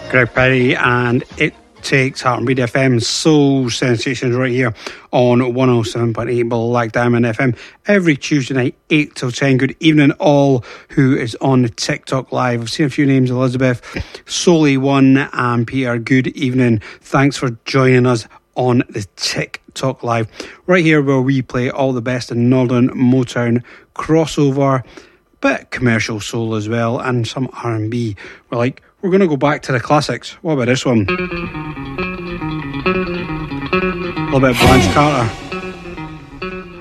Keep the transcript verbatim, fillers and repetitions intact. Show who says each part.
Speaker 1: Greg Perry, and it takes Heart and Beat F M Soul Sensations right here on one oh seven point eight Black Diamond F M every Tuesday night, eight till ten. Good evening, all who is on the TikTok Live. I've seen a few names: Elizabeth, Solly One, and Peter. Good evening. Thanks for joining us on the TikTok Live right here, where we play all the best in Northern Motown, crossover, bit commercial soul as well, and some R and B. We're like, we're going to go back to the classics. What about this one? A little bit of Blanche Carter.